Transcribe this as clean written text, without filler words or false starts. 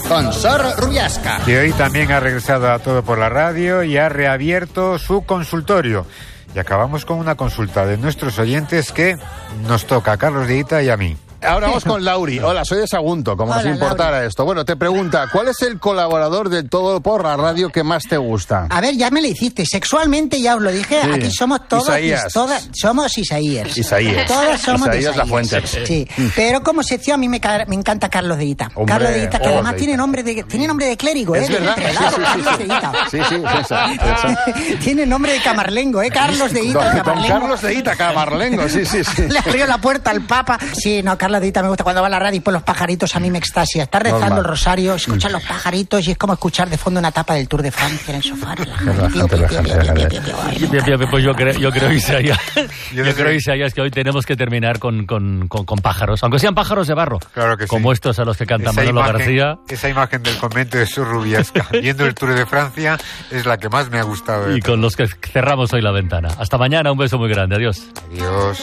con Sor Rubiasca. Que hoy también ha regresado a Todo por la Radio y ha reabierto su consultorio. Y acabamos con una consulta de nuestros oyentes que nos toca a Carlos de Ita y a mí. Ahora vamos con Lauri. Hola, soy de Sagunto, como si importara esto. Bueno, te pregunta, ¿cuál es el colaborador de Todo por la Radio que más te gusta? A ver, ya me lo hiciste. Sexualmente ya os lo dije. Sí. Aquí somos todos Isaías. Somos Isaías. Isaías. Todos somos Isaías La Fuente. Sí. Pero como sección a mí me encanta Carlos de Ita. Hombre, Carlos de Ita, que además tiene nombre de clérigo, es verdad. Carlos de Ita. Sí. Tiene nombre de camarlengo, Carlos de Ita, camarlengo. Carlos de Ita, camarlengo, sí. Le abrió la puerta al Papa. Sí, no, Carlos de Ita me gusta cuando va a la radio y pues los pajaritos a mí me extasia. Estar rezando el rosario, escuchar los pajaritos y es como escuchar de fondo una etapa del Tour de Francia en el sofá. Pues yo creo, Isaías, Isaías, que hoy tenemos que terminar con pájaros, aunque sean pájaros de barro, claro que como sí. Estos a los que canta Manolo García. Esa imagen del convento de Sor Rubiasca viendo el Tour de Francia es la que más me ha gustado. Y con los que cerramos hoy la ventana. Hasta mañana, un beso muy grande, adiós. Adiós.